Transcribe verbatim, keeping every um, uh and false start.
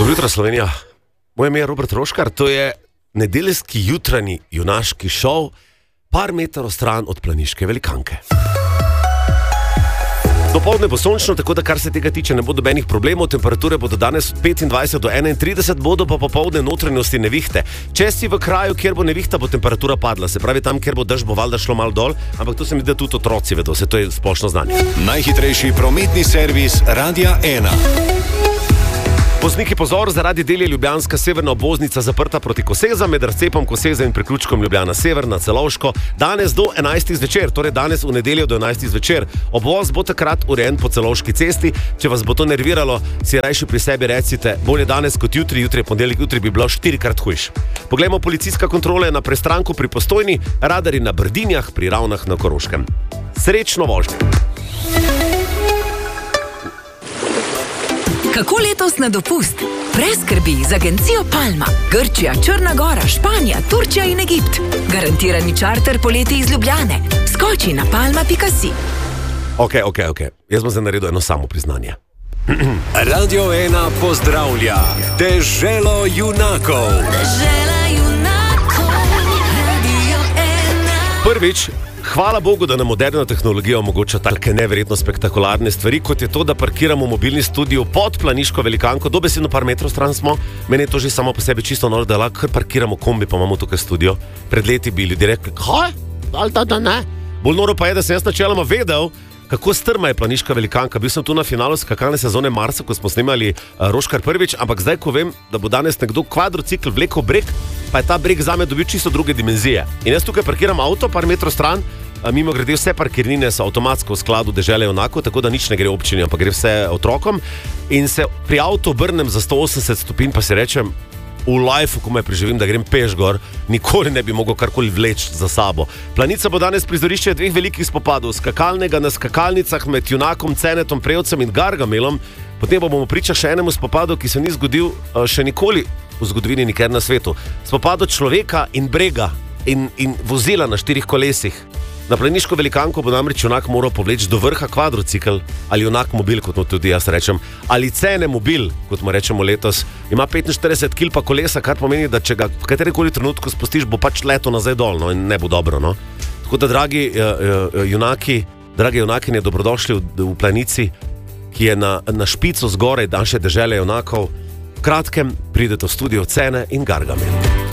Dobro jutro, Slovenija. Moje ime je Robert Roškar, to je nedeljski jutranji junaški šov, par metrov stran od planiške velikanke. Dopoldne bo sončno, tako da kar se tega tiče ne bo nobenih problemov, temperature bodo danes od petindvajset do enaintrideset, bodo pa popoldne notranjosti nevihte. Če si v kraju, kjer bo nevihta, bo temperatura padla, se pravi tam, kjer bo dež, bo valjda šlo malo dol, ampak to se mi da tudi otroci vedo, se to je splošno znanje. Najhitrejši prometni servis Radia ena. Vozniki pozor, zaradi del je ljubljanska severna obvoznica zaprta proti Kosezam, med razcepom Koseza in priključkom Ljubljana Sever na Celovško, danes do enajstih zvečer, torej danes v nedeljo do enajstih zvečer. Obvoz bo takrat urejen po Celovški cesti, če vas bo to nerviralo, si rajši pri sebi recite, bolje danes kot jutri, jutri je ponedeljek, jutri bi bilo štirikrat hujš. Poglejmo policijska kontrola na Prestranku pri Postojni, radari na Brdinjah pri Ravnah na Koroškem. Srečno vožnjo! Kako letos na dopust? Preskrbi z agencijo Palma. Grčija, Črna Gora, Španija, Turčija in Egipt. Garantirani čarter poleti iz Ljubljane. Skoči na palma pika si. Ok, ok, ok. Jaz bom zdaj naredil eno samo priznanje. Radio ena pozdravlja Deželo junakov. Dežela junakov. Radio ena. Prvič, hvala Bogu, da nam moderna tehnologija omogoča take neverjetno spektakularne stvari, kot je to, da parkiramo mobilni studio pod planiško velikanko, dobesedno par metrov stran smo. Meni je to že samo po sebi čisto noro, da lahko parkiramo kombi, pa imamo tukaj studio. Pred leti bi ljudje rekli, kaj? Ali da, da ne? Bolj noro pa je, da sem jaz načeloma vedel, kako strma je planiška velikanka. Bil sem tu na finalu skakalne sezone Marsa, ko smo snemali uh, Roškar prvič, ampak zdaj, ko vem, da bo danes nekdo kvadrocikl vlekel breg, pa je ta breg zame dobil čisto druge dimenzije. In jaz tukaj parkiram avto par metrov stran, uh, mimo grede vse parkirnine so avtomatsko v skladu Dežele junakov, tako da nič ne gre občini, ampak gre vse otrokom. In se pri avtu obrnem za sto osemdeset stopinj, pa si rečem, v lifeu, ko me preživim, da grem peš gor, nikoli ne bi mogel karkoli vleči za sabo. Planica bo danes prizorišče dveh velikih spopadov, skakalnega na skakalnicah med junakom Cenetom, Prevcem in Gargamelom, potem bomo priča še enemu spopadu, ki se ni zgodil še nikoli v zgodovini nikjer na svetu. Spopadu človeka in brega in, in vozila na štirih kolesih. Na planiško velikanko bo namreč junak moral povleči do vrha kvadrocikl ali junak mobil, kot mu tudi jaz rečem, ali cene mobil, kot mu rečemo letos, ima petinštirideset kilogramov pa kolesa, kar pomeni, da če ga v katerikoli trenutku spustiš, bo pač leto nazaj dol, no, in ne bo dobro, no. Tako da, dragi uh, uh, junaki, dragi junakinje, dobrodošli v, v planici, ki je na, na špico zgoraj naše dežele junakov. V kratkem pridete v studio Cene in Gargamel.